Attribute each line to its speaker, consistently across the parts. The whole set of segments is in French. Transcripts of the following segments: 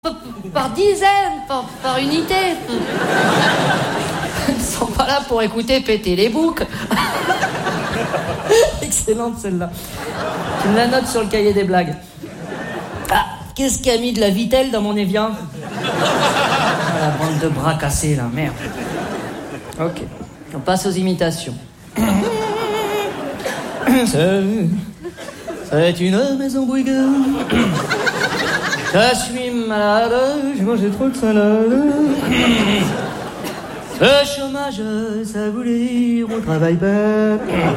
Speaker 1: par dizaines, par unité. Ils sont pas là pour écouter péter les boucs. Excellente celle-là. Tu me la notes sur le cahier des blagues. Ah, qu'est-ce qui a mis de la vitelle dans mon Evian? La bande de bras cassés, là, merde. Ok, on passe aux imitations. C'est une maison bruyère. Je suis malade, j'ai mangé trop de salade. Le chômage, ça voulait dire on travaille pas.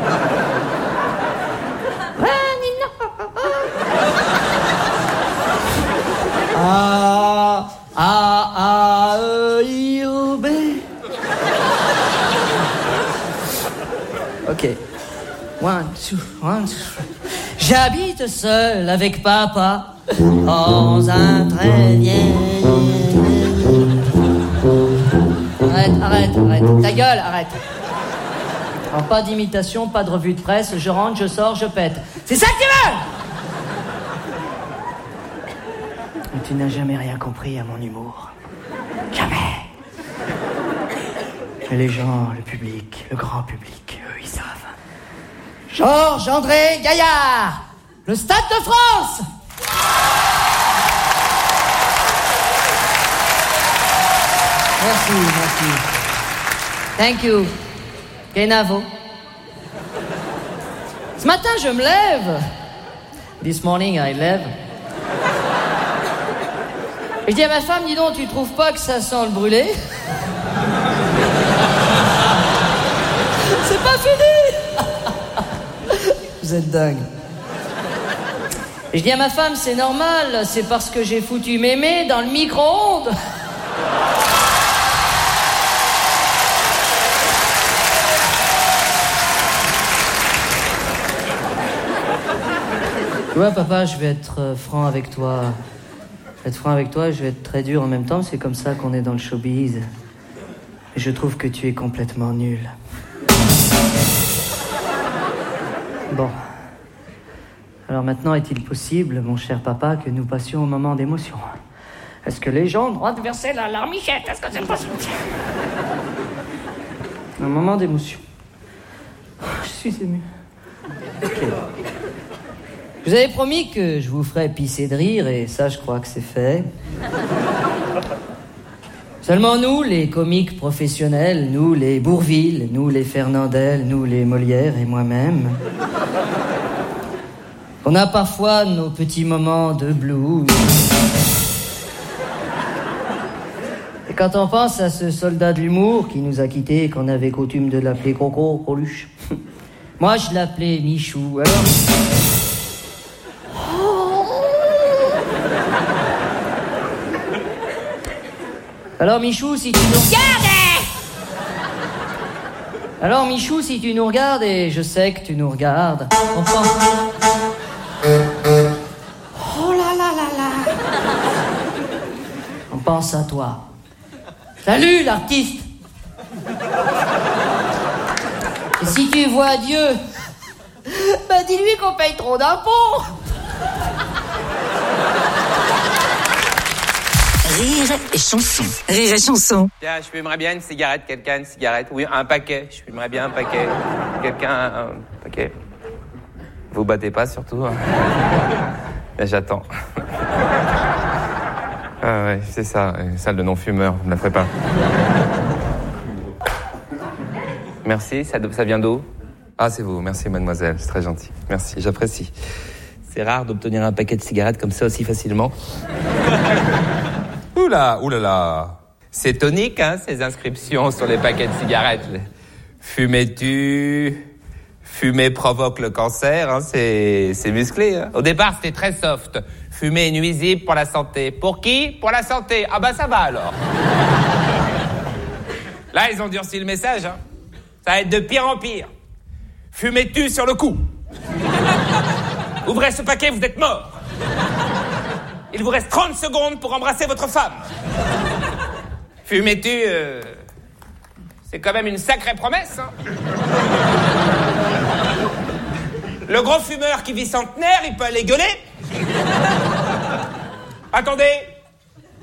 Speaker 1: A, A, E, I, O, B. Ok. One, two. J'habite seul avec papa dans un très vieil. Arrête. Ta gueule, arrête. Alors, pas d'imitation, pas de revue de presse. Je rentre, je sors, je pète. C'est ça que tu veux? Mais tu n'as jamais rien compris à mon humour. Jamais. Et les gens, le public, le grand public, eux, ils savent. Georges-André Gaillard, le Stade de France. Merci. Thank you. Kenavo. Ce matin, je me lève. This morning, I lève. Et je dis à ma femme, dis donc, tu trouves pas que ça sent le brûlé? C'est pas fini. Vous êtes dingue. Et je dis à ma femme, c'est normal, c'est parce que j'ai foutu mémé dans le micro-ondes. Tu vois, papa, je vais être franc avec toi. Je vais être très dur en même temps. C'est comme ça qu'on est dans le showbiz. Et je trouve que tu es complètement nul. Bon. Alors maintenant, est-il possible, mon cher papa, que nous passions au moment d'émotion? Est-ce que les gens ont le droit de verser la larmichette? Est-ce que c'est possible? Un moment d'émotion. Je suis ému. Ok. Je vous avais promis que je vous ferais pisser de rire, et ça, je crois que c'est fait. Seulement nous, les comiques professionnels, nous, les Bourvil, nous, les Fernandel, nous, les Molière et moi-même, on a parfois nos petits moments de blues. Et quand on pense à ce soldat de l'humour qui nous a quittés et qu'on avait coutume de l'appeler Coco, Coluche, moi, je l'appelais Michou, alors... Alors Michou, si tu nous regardes... Alors Michou, si tu nous regardes, et je sais que tu nous regardes, on pense... Oh là là là là. On pense à toi. Salut l'artiste. Et si tu vois Dieu, bah dis-lui qu'on paye trop d'impôts.
Speaker 2: Rire et chanson. Rire et chanson.
Speaker 3: Tiens, je fumerais bien une cigarette, quelqu'un, une cigarette. Oui, un paquet. Je fumerais bien un paquet. Quelqu'un, un paquet. Vous battez pas, surtout. Hein. Mais j'attends. Ah ouais, c'est ça, une salle de non-fumeurs. Vous me la ferez pas. Merci, ça vient d'où? Ah, c'est vous. Merci, mademoiselle. C'est très gentil. Merci, j'apprécie. C'est rare d'obtenir un paquet de cigarettes comme ça aussi facilement. Oula. C'est tonique, hein, ces inscriptions sur les paquets de cigarettes. Fumez-tu? Fumer provoque le cancer, hein, c'est musclé. Hein. Au départ, c'était très soft. Fumer est nuisible pour la santé. Pour qui? Pour la santé. Ah bah ça va alors. Là, ils ont durci le message. Hein. Ça va être de pire en pire. Fumez-tu sur le coup? Ouvrez ce paquet, vous êtes mort. Il vous reste 30 secondes pour embrasser votre femme. Fumez-tu, c'est quand même une sacrée promesse, hein. Le gros fumeur qui vit centenaire, il peut aller gueuler. Attendez,